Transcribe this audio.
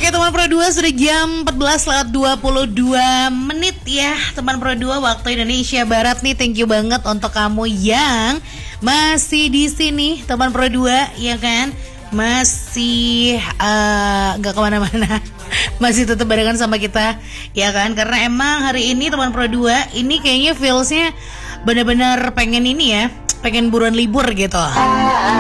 Oke teman Pro 2, sudah jam 14 lewat 22 menit ya teman Pro 2 waktu Indonesia Barat nih. Thank you banget untuk kamu yang masih di sini teman Pro 2 ya kan. Masih gak kemana-mana, masih tetap barengan sama kita ya kan. Karena emang hari ini teman Pro 2 ini kayaknya feelsnya benar-benar pengen ini ya, pengen buruan libur gitu.